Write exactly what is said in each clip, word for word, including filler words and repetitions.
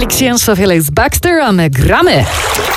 Alexian, Felix Baxter, a my gramy.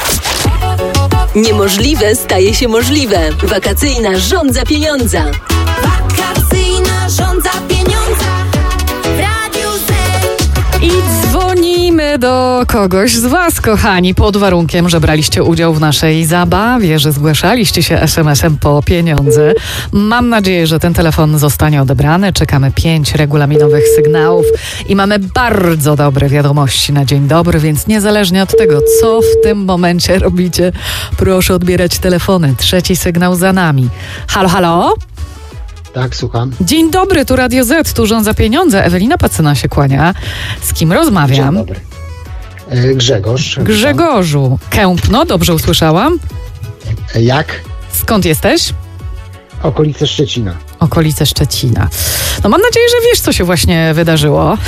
Niemożliwe staje się możliwe. Wakacyjna żądza pieniądza. Wakacyjna żądza pieniądza w Radiu Z. I dzwonimy do kogoś z was, kochani, pod warunkiem, że braliście udział w naszej zabawie, że zgłaszaliście się es em esem po pieniądze. Mam nadzieję, że ten telefon zostanie odebrany. Czekamy pięć regulaminowych sygnałów i mamy bardzo dobre wiadomości na dzień dobry, więc niezależnie od tego, co w tym momencie robicie, proszę odbierać telefony. Trzeci sygnał za nami. Halo, halo? Tak, słucham. Dzień dobry, tu Radio Z, tu Rządza Pieniądze. Ewelina Pacyna się kłania. Z kim rozmawiam? Dzień dobry. E, Grzegorz. Grzegorzu Kępno, dobrze usłyszałam? E, jak? Skąd jesteś? Okolice Szczecina. Okolice Szczecina. No mam nadzieję, że wiesz, co się właśnie wydarzyło.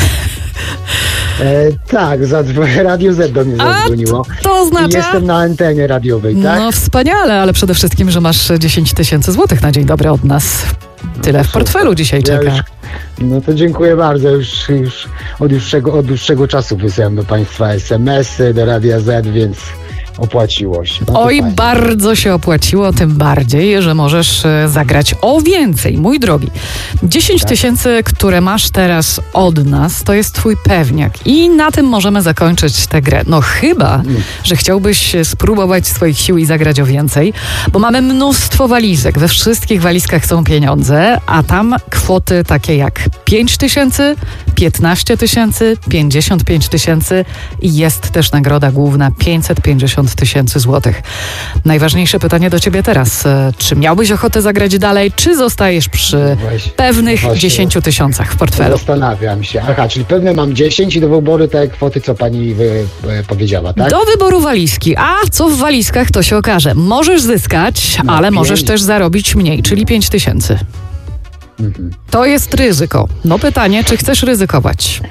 E, tak, zadzw- Radio Z do mnie zadzwoniło. A to oznacza... I jestem na antenie radiowej, tak? No wspaniale, ale przede wszystkim, że masz dziesięć tysięcy złotych na dzień dobry od nas. Tyle w portfelu dzisiaj Ja czeka. już, no to dziękuję bardzo. Już, już od, dłuższego, od dłuższego czasu wysyłam do Państwa es em esy, do Radia Z, więc opłaciło się. No Oj, fajnie. bardzo się opłaciło, tym bardziej, że możesz e, zagrać o więcej, mój drogi. dziesięć tysięcy, które masz teraz od nas, to jest twój pewniak i na tym możemy zakończyć tę grę. No chyba, że chciałbyś spróbować swoich sił i zagrać o więcej, bo mamy mnóstwo walizek. We wszystkich walizkach są pieniądze, a tam kwoty takie jak pięć tysięcy, piętnaście tysięcy, pięćdziesiąt pięć tysięcy i jest też nagroda główna pięćset pięćdziesiąt tysięcy złotych. Najważniejsze pytanie do ciebie teraz. Czy miałbyś ochotę zagrać dalej, czy zostajesz przy Właśnie- pewnych właśnie- dziesięciu tysiącach w portfelu? Zastanawiam się. Aha, czyli pewnie mam dziesięć i do wyboru te kwoty, co pani wy, e, powiedziała, tak? Do wyboru walizki. A co w walizkach, to się okaże. Możesz zyskać, No, ale pięć. możesz też zarobić mniej, czyli pięć tysięcy. Mhm. To jest ryzyko. No pytanie, czy chcesz ryzykować?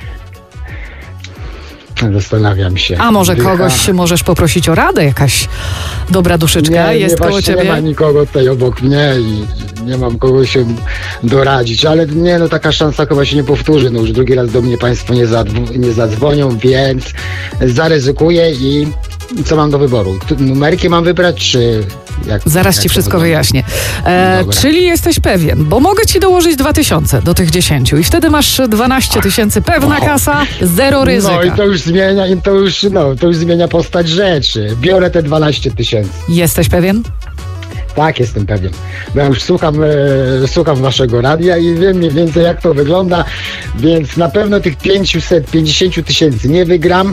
Zastanawiam się. A może Dycha. kogoś możesz poprosić o radę? Jakaś dobra duszyczka nie, jest nie, koło właśnie ciebie? Nie ma nikogo tutaj obok mnie i nie mam kogo się doradzić, ale nie, no taka szansa chyba się nie powtórzy. No już drugi raz do mnie Państwo nie, zadw- nie zadzwonią, więc zaryzykuję i co mam do wyboru? Tu- Numerki mam wybrać, czy... Jak, Zaraz jak ci to wszystko wygląda? wyjaśnię. E, Dobra. czyli jesteś pewien, bo mogę ci dołożyć dwa tysiące do tych dziesięciu i wtedy masz dwanaście tysięcy, pewna kasa, zero ryzyka. No i to już zmienia, i to już, no, to już zmienia postać rzeczy. Biorę te dwanaście tysięcy. Jesteś pewien? Tak, jestem pewien. Bo ja już słucham, e, słucham waszego radia i wiem mniej więcej jak to wygląda, więc na pewno tych pięćset pięćdziesiąt tysięcy nie wygram,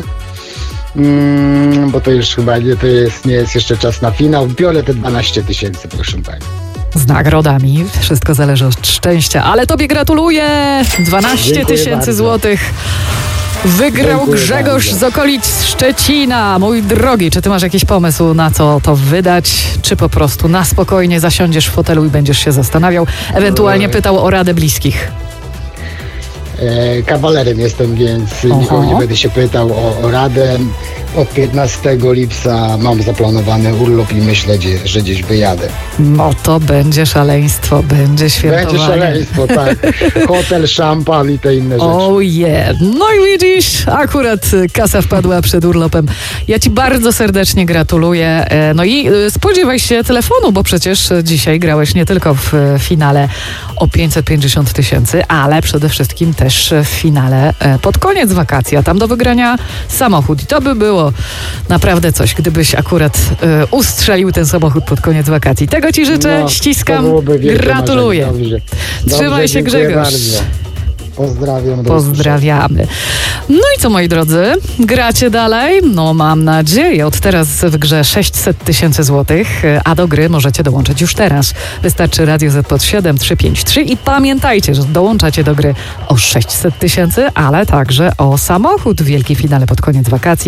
mm, bo to już chyba nie, to jest, nie jest jeszcze czas na finał. Biorę te dwanaście tysięcy, proszę pani. Z nagrodami. Wszystko zależy od szczęścia, ale tobie gratuluję! dwanaście Dziękuję tysięcy bardzo. złotych. Wygrał Dziękuję Grzegorz bardzo. z okolic Szczecina. Mój drogi, czy ty masz jakiś pomysł, na co to wydać? Czy po prostu na spokojnie zasiądziesz w fotelu i będziesz się zastanawiał? Ewentualnie pytał o radę bliskich. E, kawalerem jestem, więc Oho. nikogo nie będę się pytał o, o radę. Od piętnastego lipca mam zaplanowany urlop i myślę, gdzie, że gdzieś wyjadę. No to będzie szaleństwo, będzie świętowanie. Będzie szaleństwo, tak. Hotel, szampan i te inne rzeczy. Oh yeah. No i widzisz, akurat y, kasa wpadła przed urlopem. Ja ci bardzo serdecznie gratuluję. E, No i y, spodziewaj się telefonu, bo przecież y, dzisiaj grałeś nie tylko w y, finale o pięćset pięćdziesiąt tysięcy, ale przede wszystkim też w finale e, pod koniec wakacji, a tam do wygrania samochód. I to by było naprawdę coś, gdybyś akurat y, ustrzelił ten samochód pod koniec wakacji. Tego ci życzę, No, ściskam, to byłoby wielkie gratuluję. marzenie. Dobrze. Trzymaj Dobrze, się, dziękuję Grzegorz. bardzo. Pozdrawiam. do Pozdrawiamy. No i co, moi drodzy? Gracie dalej? No mam nadzieję. Od teraz w grze sześćset tysięcy złotych, a do gry możecie dołączyć już teraz. Wystarczy Radio Z pod siedem trzy pięć trzy i pamiętajcie, że dołączacie do gry o sześćset tysięcy, ale także o samochód w wielkim finale pod koniec wakacji.